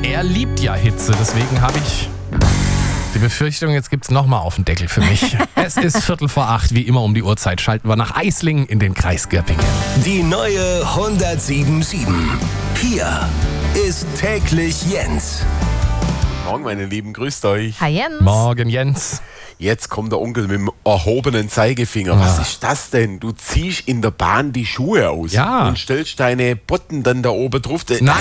er liebt ja Hitze, deswegen habe ich die Befürchtung, jetzt gibt's nochmal auf den Deckel für mich. Es ist 7:45, wie immer um die Uhrzeit schalten wir nach Eislingen in den Kreis Göppingen. Die neue 107.7. Hier ist täglich Jens. Morgen, meine Lieben, grüßt euch. Hi Jens. Morgen, Jens. Jetzt kommt der Onkel mit dem erhobenen Zeigefinger. Was ist das denn? Du ziehst in der Bahn die Schuhe aus und stellst deine Botten dann da oben drauf.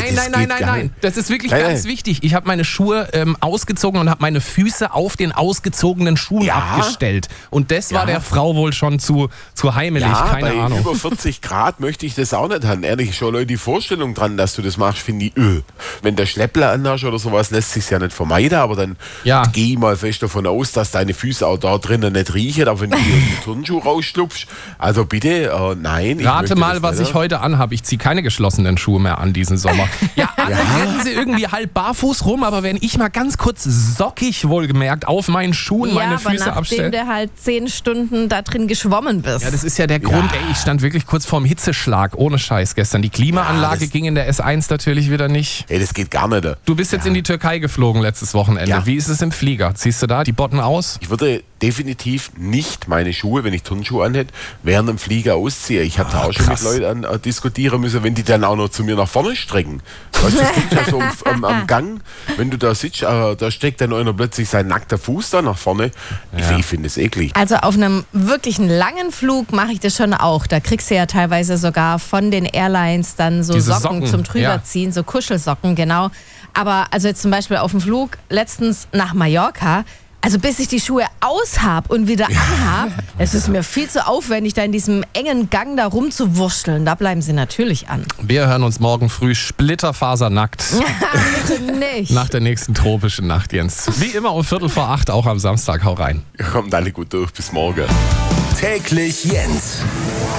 Nein. Das ist wirklich ganz wichtig. Ich habe meine Schuhe ausgezogen und habe meine Füße auf den ausgezogenen Schuhen abgestellt. Und das war der Frau wohl schon zu heimelig. Keine Ahnung. Über 40 Grad möchte ich das auch nicht haben. Ehrlich, schon Leute, die Vorstellung dran, dass du das machst, finde ich Wenn der Schleppler anhast oder sowas, lässt sich ja nicht vermeiden. Aber dann gehe ich mal fest davon aus, dass deine Füße auch da drinnen nicht riechen, aber wenn du die Turnschuhe rausschlupfst. Also bitte, nein. Rate mal, was ich heute anhabe. Ich ziehe keine geschlossenen Schuhe mehr an diesen Sommer. Alle rennen sie irgendwie halb barfuß rum, aber wenn ich mal ganz kurz sockig, wohlgemerkt, auf meinen Schuhen meine Füße abstelle. Nachdem du halt 10 Stunden da drin geschwommen bist. Ja, das ist ja der Grund. Ey, ich stand wirklich kurz vorm Hitzeschlag. Ohne Scheiß gestern. Die Klimaanlage ging in der S1 natürlich wieder nicht. Ey, das geht gar nicht. Du bist jetzt in die Türkei geflogen letztes Wochenende. Ja. Wie ist es im Flieger? Ziehst du da die Botten aus? Ich würde definitiv nicht meine Schuhe, wenn ich Turnschuhe anhätte, während dem Flieger ausziehen. Ich habe da auch schon mit Leuten diskutieren müssen, wenn die dann auch noch zu mir nach vorne strecken. Weißt du, das geht ja so am Gang, wenn du da sitzt, da steckt dann einer plötzlich sein nackter Fuß da nach vorne. Ich finde es eklig. Also auf einem wirklichen langen Flug mache ich das schon auch. Da kriegst du ja teilweise sogar von den Airlines dann so Socken zum Drüberziehen, so Kuschelsocken, genau. Aber also jetzt zum Beispiel auf dem Flug letztens nach Mallorca, also bis ich die Schuhe aushab und wieder anhab, es ist mir viel zu aufwendig, da in diesem engen Gang da rumzuwurschteln. Da bleiben sie natürlich an. Wir hören uns morgen früh splitterfasernackt. Bitte nicht. Nach der nächsten tropischen Nacht, Jens. Wie immer um 7:45, auch am Samstag. Hau rein. Kommt alle gut durch. Bis morgen. Täglich Jens.